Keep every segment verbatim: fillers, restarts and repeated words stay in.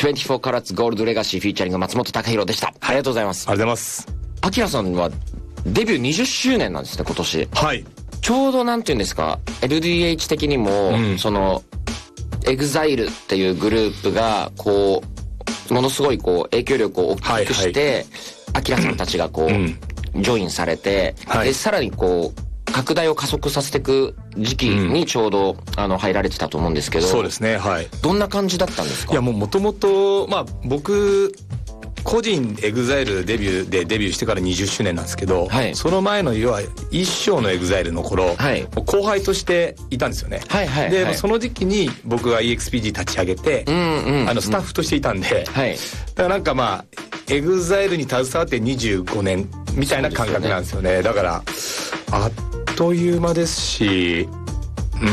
にじゅうよんカラッツゴールドレガシーフィーチャリング松本孝弘でした。ありがとうございます。 ありがとうございます。 アキラさんはデビューにじゅっしゅうねんなんですね、今年。 はい。 ちょうどなんていうんですか、エルディーエイチ 的にも、うん、その、エグザイルっていうグループが、こう、ものすごいこう、影響力を大きくして、アキラさんたちがこう、うん、ジョインされて、はい、で、さらにこう、拡大を加速させていく時期にちょうど、うん、あの入られてたと思うんですけど。 そうですね、はい。 どんな感じだったんですか？ いや、もうもともと、まあ僕、個人エグザイルデビューでデビューしてからにじゅっしゅうねんなんですけど、はい、その前の要は一章のエグザイルの頃、はい、後輩としていたんですよね。はいはいはい、で、その時期に僕が イーエックスピージー 立ち上げて、うんうんうん、あのスタッフとしていたんで、はい、だからなんかまあエグザイルに携わってにじゅうごねんみたいな感覚なんですよね。だからあっという間ですし、うん、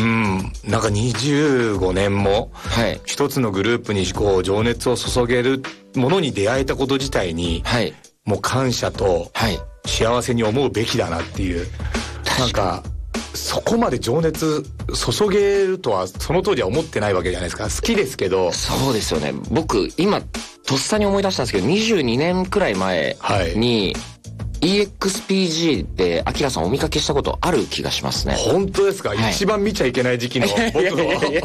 なんかにじゅうごねんも一つのグループにこう情熱を注げるものに出会えたこと自体に、はい、もう感謝と幸せに思うべきだなっていう、はい、なんかそこまで情熱注げるとはその当時は思ってないわけじゃないですか。好きですけど。 そうですよね。僕今とっさに思い出したんですけど、にじゅうにねんくらい前に、はい、イーエックスピージー でアキラさんお見かけしたことある気がしますね。 本当ですか？はい、一番見ちゃいけない時期の僕の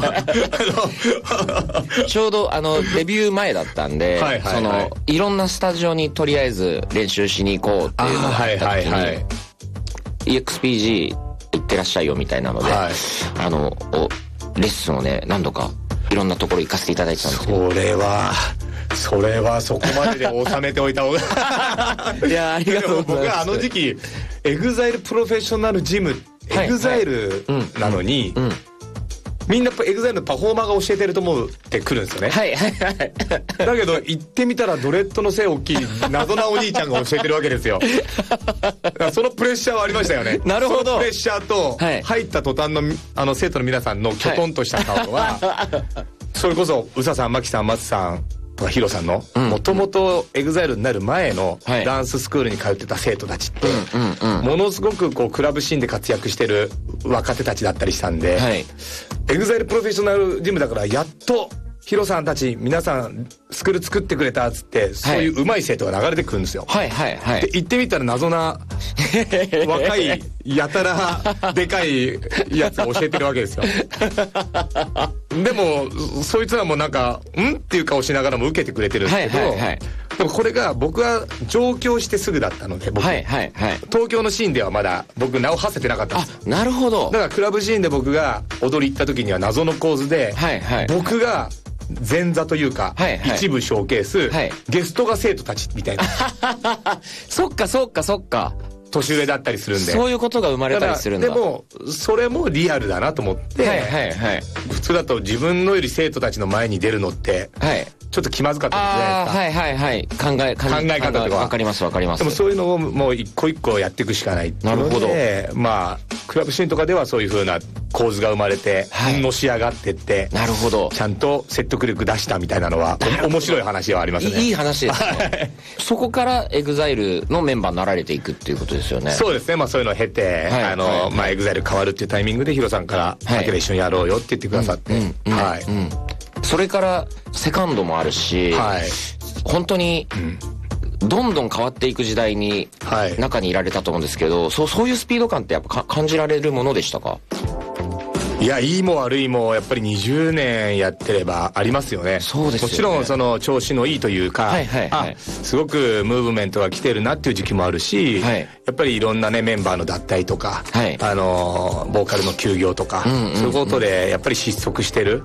ちょうどあのデビュー前だったんで、はいはいはい、そのいろんなスタジオにとりあえず練習しに行こうっていうのがあった時に、はいはいはい、イーエックスピージー 行ってらっしゃいよみたいなので、はい、あのレッスンをね何度かいろんなところ行かせていただいてたんですけど。 それはそれはそこまでで収めておいた方がいやありがとうございます。 僕はあの時期エグザイルプロフェッショナルジム、エグザイルなのに、うんうん、みんなエグザイルのパフォーマーが教えてると思うって来るんですよね。はいはいはい。だけど行ってみたらドレッドの背大きい謎なお兄ちゃんが教えてるわけですよ。だからそのプレッシャーはありましたよね。 なるほど。 そのプレッシャーと、はい、入った途端のあの生徒の皆さんのきょとんとした顔は、はい、それこそ宇佐さん、牧さん、松さんとかヒロさんのもともとエグザイルになる前のダンススクールに通ってた生徒たちってものすごくこうクラブシーンで活躍してる若手たちだったりしたんで、はい、エグザイルプロフェッショナルジムだからやっとヒロさんたち皆さんスクール作ってくれたっつってそういう上手い生徒が流れてくるんですよ。はいはいはい。で行ってみたら謎な若いやたらでかいやつが教えてるわけですよ。でもそいつらもなんかんっていう顔しながらも受けてくれてるんですけど、はいはいはい、でもこれが僕は上京してすぐだったので僕、はいはいはい、東京のシーンではまだ僕名を馳せてなかったんですよ。 あ、なるほど。 だからクラブシーンで僕が踊り行った時には謎の構図で、はいはい、僕が前座というか、はいはい、一部ショーケース、はい、ゲストが生徒たちみたいなそっかそっかそっか年上だったりするんでそういうことが生まれたりするんだ。 でもそれもリアルだなと思って、はいはいはい、普通だと自分のより生徒たちの前に出るのって、はい、ちょっと気まずかったじゃないですか。 はいはいはい。考え考え方とかわかりますわかります。 でもそういうのをもう一個一個やっていくしかないっていうので、なるほど。まあクラブシーンとかではそういう風な構図が生まれて、はい、のし上がってって、なるほど。ちゃんと説得力出したみたいなのは面白い話はありますね。 いい話ですね。そこからエグザイルのメンバーになられていくっていうことですよね。 そうですね。まあそういうのを経て、はい、あの、はい、まあエグザイル変わるっていうタイミングでヒロさんから「だけで一緒にやろうよ」って言ってくださって、うんうん、はい。うん、 それからセカンドもあるし、はい、本当に。うんどんどん変わっていく時代に中にいられたと思うんですけど、はい、そうそういうスピード感ってやっぱ感じられるものでしたか？ いや、いいも悪いもやっぱりにじゅうねんやってればありますよね。そうですよね。もちろんその調子のいいというか、はいはいはい、あすごくムーブメントが来てるなっていう時期もあるし、はい、やっぱりいろんなねメンバーの脱退とか、はい、あのボーカルの休業とか、うんうんうん、そういうことでやっぱり失速してる